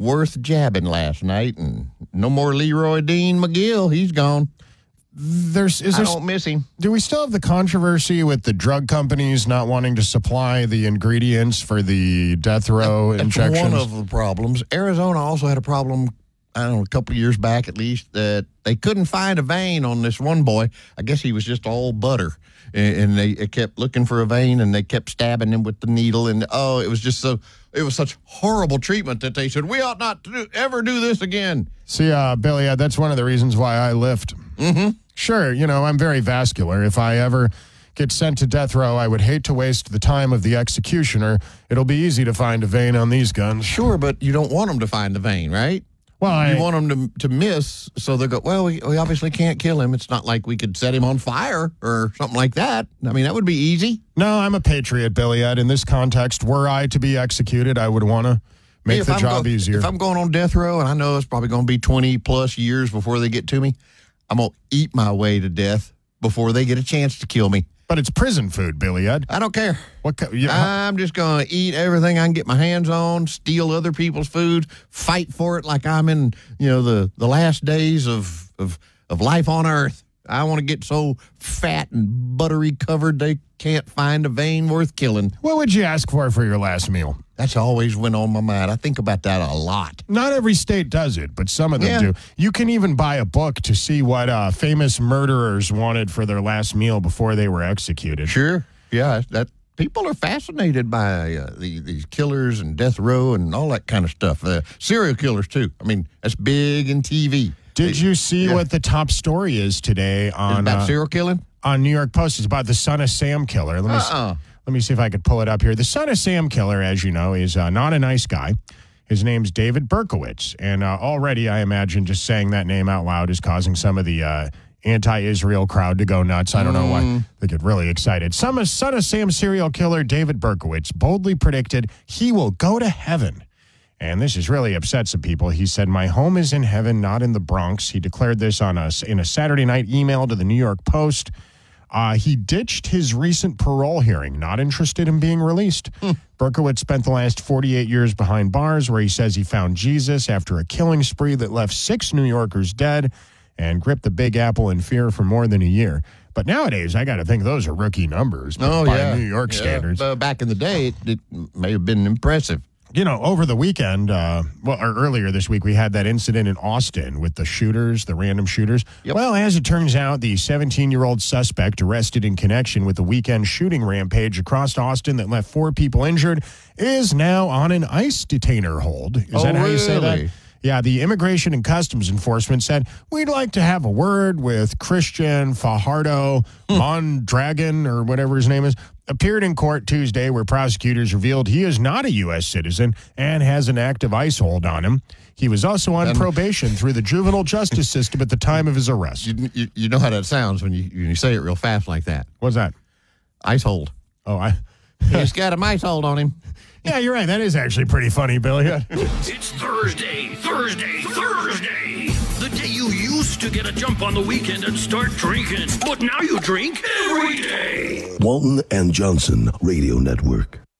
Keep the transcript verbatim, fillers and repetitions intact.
worth jabbing last night, and no more Leroy Dean McGill. He's gone. There's, is I there, don't miss him. Do we still have the controversy with the drug companies not wanting to supply the ingredients for the death row That's injections? one of the problems. Arizona also had a problem, I don't know, a couple of years back at least, that they couldn't find a vein on this one boy. I guess he was just all butter. And, and they, they kept looking for a vein, and they kept stabbing him with the needle. And, oh, it was just so, it was such horrible treatment that they said, we ought not to do, ever do this again. See, uh, Billy, uh, that's one of the reasons why I lift. Mm-hmm. Sure, you know, I'm very vascular. If I ever get sent to death row, I would hate to waste the time of the executioner. It'll be easy to find a vein on these guns. Sure, but you don't want them to find the vein, right? Well, I, you want them to to miss, so they go, well, we, we obviously can't kill him. It's not like we could set him on fire or something like that. I mean, that would be easy. No, I'm a patriot, Billy Ed. In this context, were I to be executed, I would want to make Hey, the I'm job go, easier. If I'm going on death row, and I know it's probably going to be twenty plus years before they get to me, I'm going to eat my way to death before they get a chance to kill me. But it's prison food, Billy Ed. I don't care. What? Co- you know, I'm just going to eat everything I can get my hands on, steal other people's food, fight for it like I'm in, you know, the, the last days of, of, of life on Earth. I want to get so fat and buttery covered they can't find a vein worth killing. what would you ask for for your last meal? That's always went on my mind. I think about that a lot. Not every state does it, but some of them Yeah. do. You can even buy a book to see what uh, famous murderers wanted for their last meal before they were executed. Sure. Yeah, that people are fascinated by uh, the, these killers and death row and all that kind of stuff. Uh, serial killers, too. I mean, that's big in T V. Did you see Yeah. what the top story is today on About uh, serial killing? on New York Post? It's about the Son of Sam killer. Let me s- Uh-uh. let me see if I could pull it up here. The Son of Sam killer, as you know, is uh, not a nice guy. His name's David Berkowitz, and uh, already I imagine just saying that name out loud is causing some of the uh, anti-Israel crowd to go nuts. I don't know why they get really excited. Some Son of Sam serial killer David Berkowitz boldly predicted he will go to heaven. And this has really upset some people. He said, my home is in heaven, not in the Bronx. He declared this on a, in a Saturday night email to the New York Post. Uh, he ditched his recent parole hearing, not interested in being released. Hmm. Berkowitz spent the last forty-eight years behind bars, where he says he found Jesus after a killing spree that left six New Yorkers dead and gripped the Big Apple in fear for more than a year. But nowadays, I got to think those are rookie numbers Oh, by yeah. New York Yeah. standards. Uh, back in the day, it, it may have been impressive. You know, over the weekend, uh, well, or earlier this week, we had that incident in Austin with the shooters, the random shooters. Yep. Well, as it turns out, the seventeen-year-old suspect arrested in connection with the weekend shooting rampage across Austin that left four people injured is now on an ICE detainer hold. Is Oh, that how you say that? really? Yeah, the Immigration and Customs Enforcement said, we'd like to have a word with Christian Fajardo Mondragon, or whatever his name is, appeared in court Tuesday where prosecutors revealed he is not a U S citizen and has an active ICE hold on him. He was also on And- probation through the juvenile justice system at the time of his arrest. You, you, you know how that sounds when you, when you say it real fast like that. What's that? Ice hold. Oh, I... He's got a ice hold on him. Yeah, you're right. That is actually pretty funny, Billy. It's Thursday, Thursday, Thursday. The day you used to get a jump on the weekend and start drinking. But now you drink every day. Walton and Johnson Radio Network.